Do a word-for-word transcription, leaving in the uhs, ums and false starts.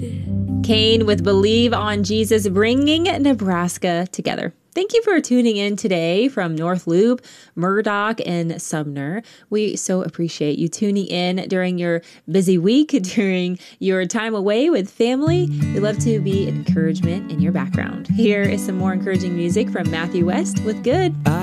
Kane with Believe on Jesus, bringing Nebraska together. Thank you for tuning in today from North Loop, Murdock, and Sumner. We so appreciate you tuning in during your busy week, during your time away with family. We love to be an encouragement in your background. Here is some more encouraging music from Matthew West with Good.